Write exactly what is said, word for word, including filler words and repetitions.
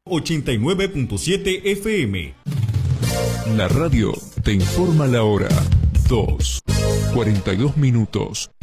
ochenta y nueve punto siete F M. La radio te informa la hora. dos, cuarenta y dos minutos.